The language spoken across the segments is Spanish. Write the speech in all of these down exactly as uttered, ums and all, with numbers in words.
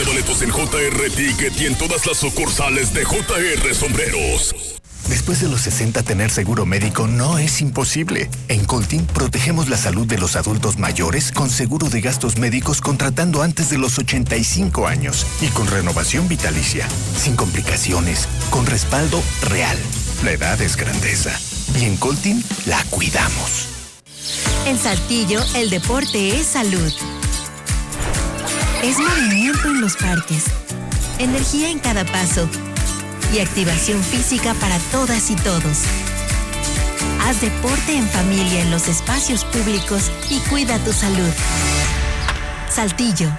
boletos en J R Ticket y en todas las sucursales de J R Sombreros. Después de los sesenta, tener seguro médico no es imposible. En Coltin protegemos la salud de los adultos mayores con seguro de gastos médicos contratando antes de los ochenta y cinco años y con renovación vitalicia, sin complicaciones, con respaldo real. La edad es grandeza y en Coltin la cuidamos. En Saltillo, el deporte es salud. Es movimiento en los parques, energía en cada paso y activación física para todas y todos. Haz deporte en familia en los espacios públicos y cuida tu salud. Saltillo.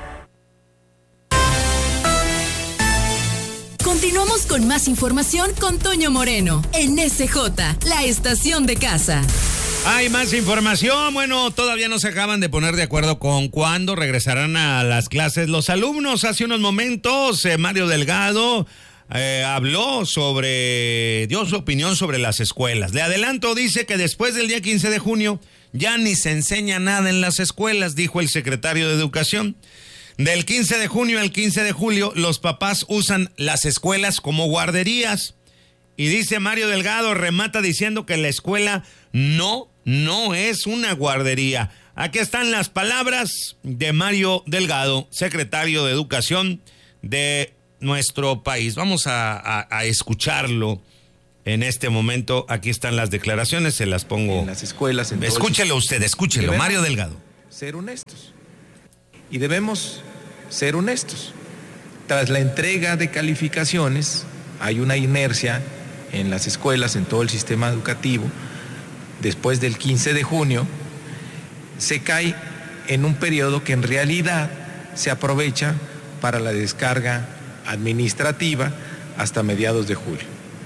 Continuamos con más información con Toño Moreno en S J, la estación de casa. Hay más información. Bueno, todavía no se acaban de poner de acuerdo con cuándo regresarán a las clases los alumnos. Hace unos momentos, eh, Mario Delgado eh, habló sobre, dio su opinión sobre las escuelas. Le adelanto, dice que después del día quince de junio ya ni se enseña nada en las escuelas, dijo el secretario de Educación. Del quince de junio al quince de julio, los papás usan las escuelas como guarderías. Y dice Mario Delgado, remata diciendo que la escuela no, no es una guardería. Aquí están las palabras de Mario Delgado, secretario de Educación de nuestro país. Vamos a, a, a escucharlo en este momento. Aquí están las declaraciones, se las pongo. En las escuelas. En escúchelo usted, escúchelo, Mario Delgado. Ser honestos. Y debemos ser honestos. Tras la entrega de calificaciones, hay una inercia en las escuelas, en todo el sistema educativo. Después del quince de junio, se cae en un periodo que en realidad se aprovecha para la descarga administrativa hasta mediados de julio.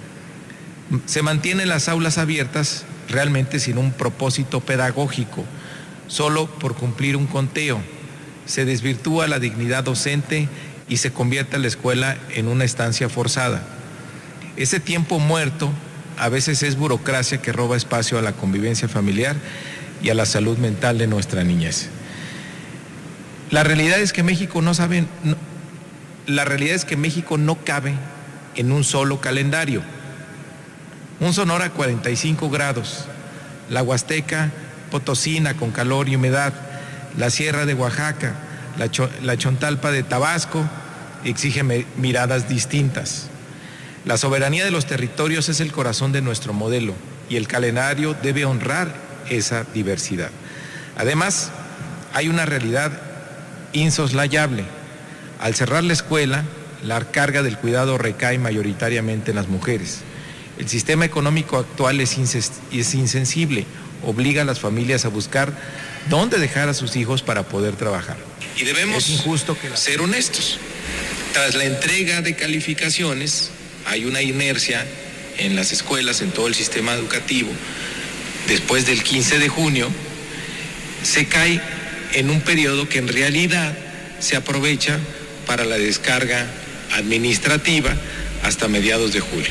Se mantienen las aulas abiertas realmente sin un propósito pedagógico, solo por cumplir un conteo. Se desvirtúa la dignidad docente y se convierte la escuela en una estancia forzada. Ese tiempo muerto a veces es burocracia que roba espacio a la convivencia familiar y a la salud mental de nuestra niñez. La realidad es que México no sabe, no, la realidad es que México no cabe en un solo calendario. Un Sonora a cuarenta y cinco grados, la Huasteca Potosina con calor y humedad, la Sierra de Oaxaca, la, Cho, la Chontalpa de Tabasco exige me, miradas distintas. La soberanía de los territorios es el corazón de nuestro modelo y el calendario debe honrar esa diversidad. Además, hay una realidad insoslayable. Al cerrar la escuela, la carga del cuidado recae mayoritariamente en las mujeres. El sistema económico actual es, inses- es insensible, obliga a las familias a buscar dónde dejar a sus hijos para poder trabajar. Y debemos es injusto que la... ser honestos. Tras la entrega de calificaciones, hay una inercia en las escuelas, en todo el sistema educativo. Después del quince de junio, se cae en un periodo que en realidad se aprovecha para la descarga administrativa hasta mediados de julio.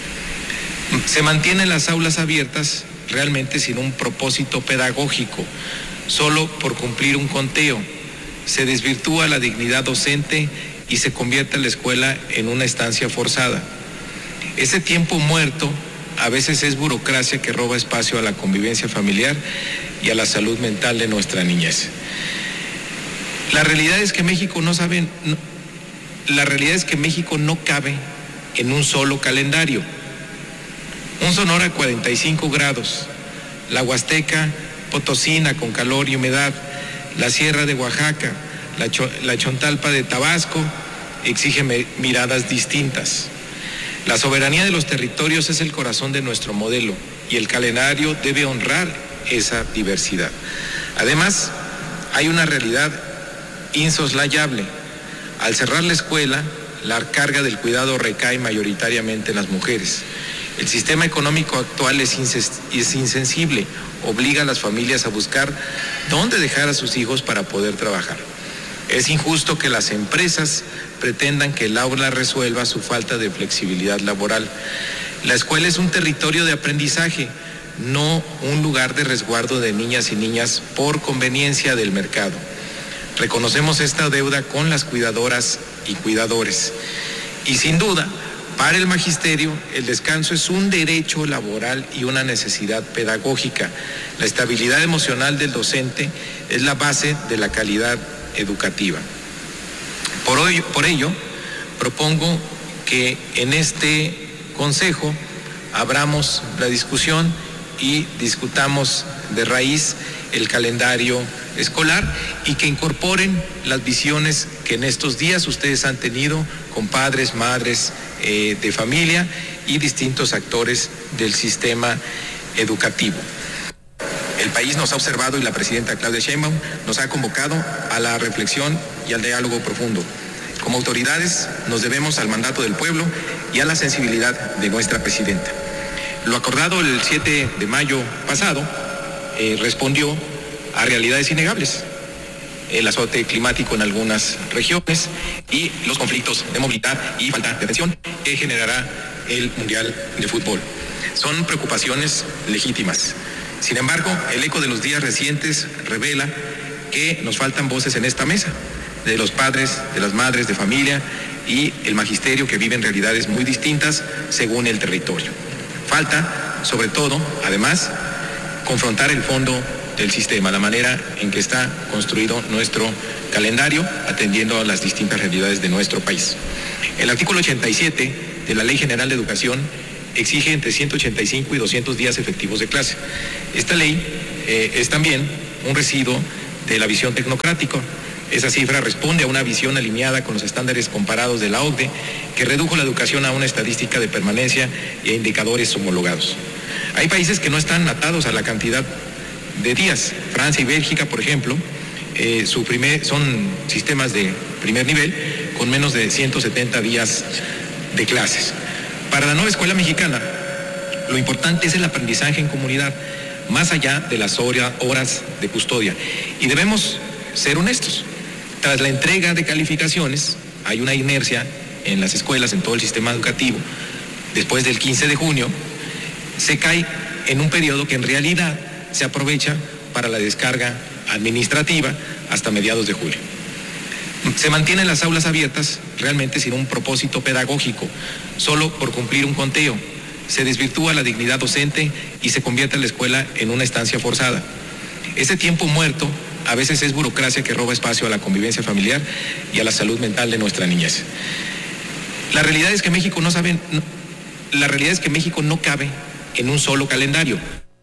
Se mantienen las aulas abiertas realmente sin un propósito pedagógico, solo por cumplir un conteo. Se desvirtúa la dignidad docente y se convierte la escuela en una estancia forzada. Ese tiempo muerto a veces es burocracia que roba espacio a la convivencia familiar y a la salud mental de nuestra niñez. La realidad es que México no sabe, no, la realidad es que México no cabe en un solo calendario. Un Sonora a cuarenta y cinco grados, la Huasteca Potosina con calor y humedad, la Sierra de Oaxaca, la, Cho, la Chontalpa de Tabasco exige me, miradas distintas. La soberanía de los territorios es el corazón de nuestro modelo y el calendario debe honrar esa diversidad. Además, hay una realidad insoslayable. Al cerrar la escuela, la carga del cuidado recae mayoritariamente en las mujeres. El sistema económico actual es, inses- es insensible, obliga a las familias a buscar dónde dejar a sus hijos para poder trabajar. Es injusto que las empresas pretendan que el aula resuelva su falta de flexibilidad laboral. La escuela es un territorio de aprendizaje, no un lugar de resguardo de niñas y niñas por conveniencia del mercado. Reconocemos esta deuda con las cuidadoras y cuidadores. Y sin duda, para el magisterio, el descanso es un derecho laboral y una necesidad pedagógica. La estabilidad emocional del docente es la base de la calidad educativa. Por ello, por ello propongo que en este consejo abramos la discusión y discutamos de raíz el calendario escolar y que incorporen las visiones que en estos días ustedes han tenido con padres, madres eh, de familia y distintos actores del sistema educativo. El país nos ha observado y la presidenta Claudia Sheinbaum nos ha convocado a la reflexión y al diálogo profundo. Como autoridades nos debemos al mandato del pueblo y a la sensibilidad de nuestra presidenta. Lo acordado el siete de mayo pasado eh, respondió a realidades innegables. El azote climático en algunas regiones y los conflictos de movilidad y falta de atención que generará el Mundial de Fútbol. Son preocupaciones legítimas. Sin embargo, el eco de los días recientes revela que nos faltan voces en esta mesa, de los padres, de las madres de familia y el magisterio que viven realidades muy distintas según el territorio. Falta, sobre todo, además, confrontar el fondo del sistema, la manera en que está construido nuestro calendario, atendiendo a las distintas realidades de nuestro país. El artículo ochenta y siete de la Ley General de Educación exige entre ciento ochenta y cinco y doscientos días efectivos de clase. Esta ley eh, es también un residuo de la visión tecnocrática. Esa cifra responde a una visión alineada con los estándares comparados de la O C D E, que redujo la educación a una estadística de permanencia y a indicadores homologados. Hay países que no están atados a la cantidad de días. Francia y Bélgica, por ejemplo, eh, su primer, son sistemas de primer nivel con menos de ciento setenta días de clases. Para la nueva escuela mexicana, lo importante es el aprendizaje en comunidad, más allá de las horas de custodia. Y debemos ser honestos. Tras la entrega de calificaciones, hay una inercia en las escuelas, en todo el sistema educativo. Después del quince de junio, se cae en un periodo que en realidad se aprovecha para la descarga administrativa hasta mediados de julio. Se mantienen las aulas abiertas realmente sin un propósito pedagógico, solo por cumplir un conteo. Se desvirtúa la dignidad docente y se convierte la escuela en una estancia forzada. Ese tiempo muerto a veces es burocracia que roba espacio a la convivencia familiar y a la salud mental de nuestra niñez. La realidad es que México no sabe, no, la realidad es que México no cabe en un solo calendario.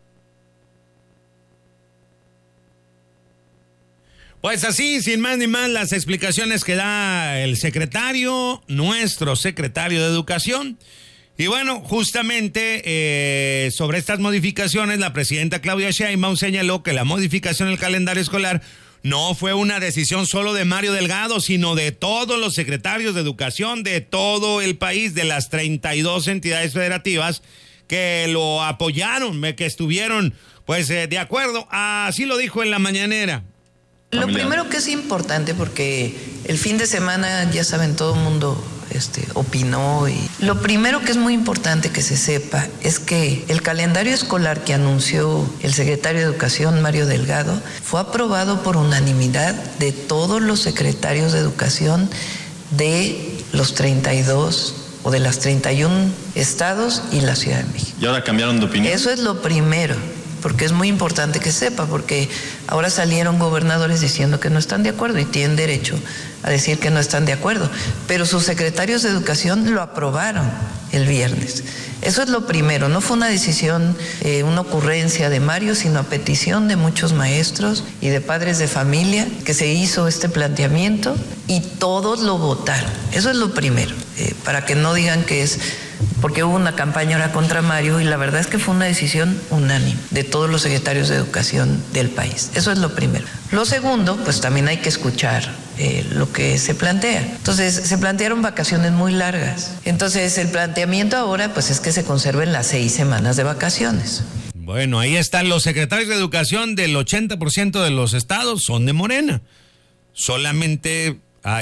Pues así, sin más ni más, las explicaciones que da el secretario, nuestro secretario de Educación. Y bueno, justamente eh, sobre estas modificaciones, la presidenta Claudia Sheinbaum señaló que la modificación del calendario escolar no fue una decisión solo de Mario Delgado, sino de todos los secretarios de Educación de todo el país, de las treinta y dos entidades federativas que lo apoyaron, que estuvieron pues eh, de acuerdo. Así lo dijo en la mañanera. Lo primero que es importante, porque el fin de semana, ya saben, todo el mundo este, opinó. Y lo primero que es muy importante que se sepa es que el calendario escolar que anunció el secretario de Educación, Mario Delgado, fue aprobado por unanimidad de todos los secretarios de Educación de los treinta y dos o de las treinta y uno estados y la Ciudad de México. ¿Y ahora cambiaron de opinión? Eso es lo primero, porque es muy importante que sepa, porque ahora salieron gobernadores diciendo que no están de acuerdo y tienen derecho a decir que no están de acuerdo, pero sus secretarios de Educación lo aprobaron el viernes. Eso es lo primero, no fue una decisión, eh, una ocurrencia de Mario, sino a petición de muchos maestros y de padres de familia que se hizo este planteamiento y todos lo votaron. Eso es lo primero, eh, para que no digan que es porque hubo una campaña ahora contra Mario, y la verdad es que fue una decisión unánime de todos los secretarios de Educación del país. Eso es lo primero. Lo segundo, pues también hay que escuchar eh, lo que se plantea. Entonces, se plantearon vacaciones muy largas. Entonces, el planteamiento ahora, pues es que se conserven las seis semanas de vacaciones. Bueno, ahí están los secretarios de Educación del ochenta por ciento de los estados, son de Morena. Solamente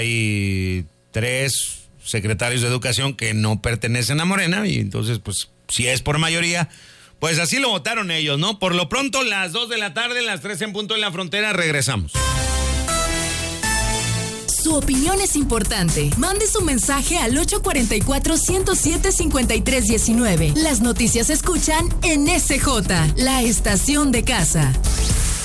hay tres secretarios de Educación que no pertenecen a Morena, y entonces, pues, si es por mayoría, pues así lo votaron ellos, ¿no? Por lo pronto, las dos de la tarde, las tres en punto en la frontera, regresamos. Su opinión es importante. Mande su mensaje al ocho cuatro cuatro, uno cero siete, cinco tres uno nueve. Las noticias se escuchan en S J, la estación de casa.